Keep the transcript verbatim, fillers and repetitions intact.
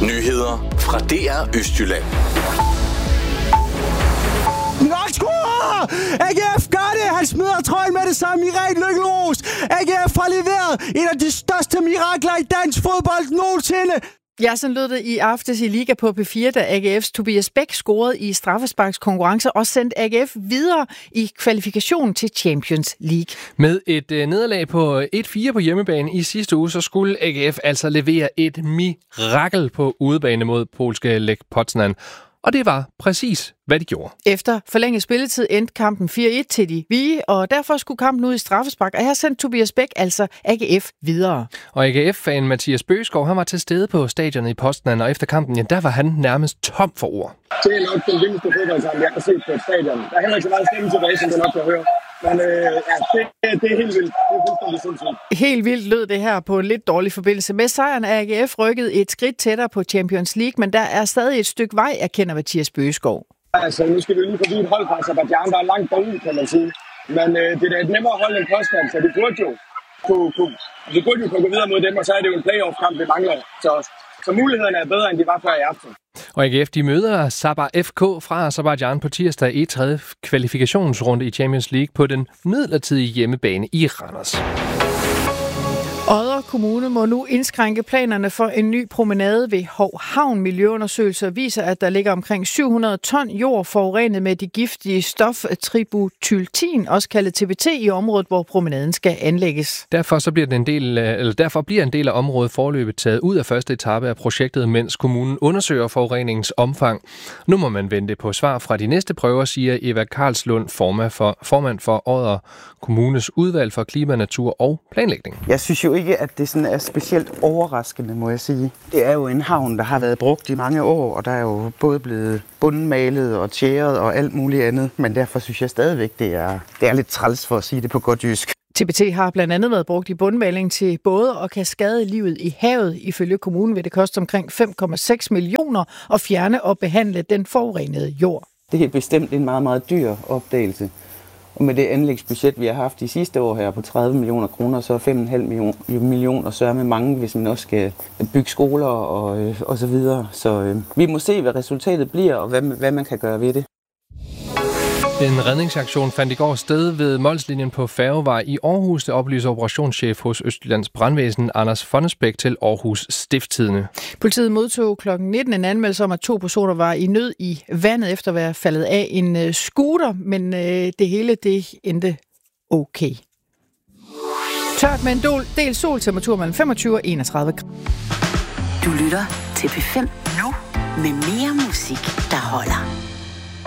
Nyheder fra D R Østjylland. Godt score! A G F gør det! Han smider trøjen med det samme. Michael Lykkeros. A G F har leveret en af de største mirakler i dansk fodbold nogensinde. Ja, sådan lød det i aftes i Liga på P fire, da A G F's Tobias Bæk scorede i straffesparkskonkurrence og sendte A G F videre i kvalifikationen til Champions League. Med et øh, nederlag på et fire på hjemmebane i sidste uge, så skulle A G F altså levere et mirakel på udebane mod polske Lech Poznan. Og det var præcis, hvad de gjorde. Efter forlænget spilletid endte kampen fire et til de vige, og derfor skulle kampen ud i straffespark. Og her sendte Tobias Bæk altså A G F videre. Og A G F-fan Mathias Bøgeskov, han var til stede på stadionet i Poznan, og efter kampen, ja, der var han nærmest tom for ord. Det er nok den vildeste fodboldkamp, jeg har set på et stadion. Der er heller ikke så meget stemme tilbage, som du nok kan høre. Men øh, ja, det, det er helt vildt. Det er fuldstændig sindssygt. Helt vildt lød det her på en lidt dårlig forbindelse. Med sejren er A G F rykket et skridt tættere på Champions League, men der er stadig et stykke vej, erkender Mathias Bøgeskov. Altså, nu skal vi lige forbi et hold fra Aserbajdsjan, der er langt derude, kan man sige. Men øh, det er da et nemmere hold end Poznan, så det burde jo kunne, kunne, det burde jo kunne gå videre mod dem, og så er det jo en playoff-kamp, vi mangler. Så, så mulighederne er bedre, end de var før i aften. Og A G F, de møder Sabah F K fra Aserbajdsjan på tirsdag i tredje kvalifikationsrunde i Champions League på den midlertidige hjemmebane i Randers. Odder Kommune må nu indskrænke planerne for en ny promenade ved Hov Havn. Miljøundersøgelser viser, at der ligger omkring syv hundrede ton jord forurenet med det giftige stof tributyltin, også kaldet T B T, i området, hvor promenaden skal anlægges. Derfor, så bliver den en del, eller derfor bliver en del af området forløbet taget ud af første etape af projektet, mens kommunen undersøger forureningens omfang. Nu må man vente på svar fra de næste prøver, siger Eva Karlslund, formand for, formand for Odder Kommunes udvalg for klima, natur og planlægning. Jeg synes jo ikke, at det sådan er specielt overraskende, må jeg sige. Det er jo en havn, der har været brugt i mange år, og der er jo både blevet bundmalet og tjæret og alt muligt andet. Men derfor synes jeg stadigvæk, det er, det er lidt træls for at sige det på godt jysk. T B T har blandt andet været brugt i bundmaling til både og kan skade livet i havet. Ifølge kommunen vil det koste omkring fem komma seks millioner at fjerne og behandle den forurenede jord. Det er helt bestemt en meget, meget dyr opdagelse. Og med det anlægsbudget, vi har haft de sidste år her på tredive millioner kroner, så er fem komma fem millioner sørger med mange, hvis man også skal bygge skoler og, øh, og så videre. Så øh, vi må se, hvad resultatet bliver, og hvad, hvad man kan gøre ved det. En redningsaktion fandt i går sted ved Molslinjen på Færgevej i Aarhus. Det oplyser operationschef hos Østjyllands Brandvæsen, Anders Fonnesbæk, til Aarhus Stiftstidende. Politiet modtog klokken nitten en anmeldelse om, at to personer var i nød i vandet efter at være faldet af en scooter, men øh, det hele det endte okay. Tørt med en del sol, temperatur mellem femogtyve og enogtredive. Du lytter til P fem nu med mere musik, der holder.